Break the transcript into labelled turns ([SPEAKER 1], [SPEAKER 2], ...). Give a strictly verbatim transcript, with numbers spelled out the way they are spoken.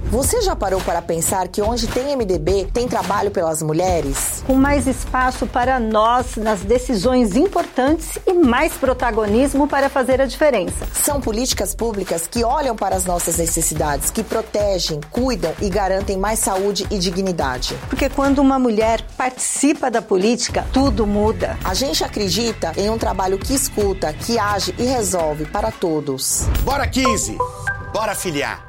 [SPEAKER 1] Você já parou para pensar que onde tem M D B, tem trabalho pelas mulheres?
[SPEAKER 2] Com mais espaço para nós nas decisões importantes e mais protagonismo para fazer a diferença.
[SPEAKER 1] São políticas públicas que olham para as nossas necessidades, que protegem, cuidam e garantem mais saúde e dignidade.
[SPEAKER 2] Porque quando uma mulher participa da política, tudo muda.
[SPEAKER 1] A gente acredita em um trabalho que escuta, que age e resolve para todos.
[SPEAKER 3] Bora quinze! Bora filiar!